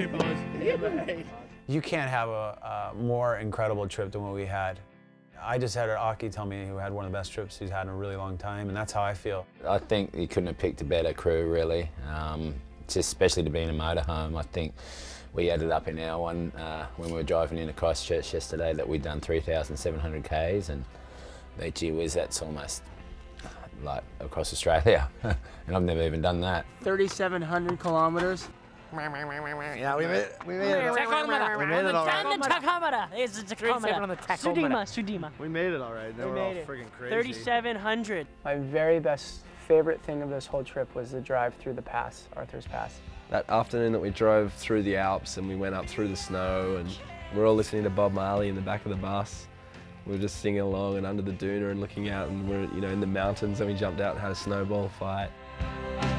You can't have a more incredible trip than what we had. I just had Aki tell me who had one of the best trips he's had in a really long time, and that's how I feel. I think he couldn't have picked a better crew, really. Just especially to be in a motorhome. I think we added up in our one when we were driving into Christchurch yesterday that we'd done 3,700 Ks, and gee whiz, that's almost like across Australia. And I've never even done that. 3,700 kilometers. Yeah, we made it. We made it. Tachometer. We made it all right. On the tachometer. It's a tachometer. on the tachometer. Sudima. We made it all right. They We were all made it. friggin' crazy. 3,700. My very best favorite thing of this whole trip was the drive through the pass, Arthur's Pass. That afternoon that we drove through the Alps and we went up through the snow and we were all listening to Bob Marley in the back of the bus. We were just singing along and under the doona and looking out, and we're in the mountains, and we jumped out and had a snowball fight.